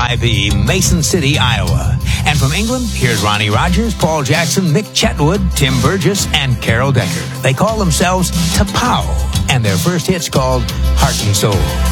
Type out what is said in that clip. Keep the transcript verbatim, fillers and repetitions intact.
I B, Mason City, Iowa. And from England, here's Ronnie Rogers, Paul Jackson, Mick Chetwood, Tim Burgess, and Carol Decker. They call themselves T'Pau, and their first hit's called Heart and Soul.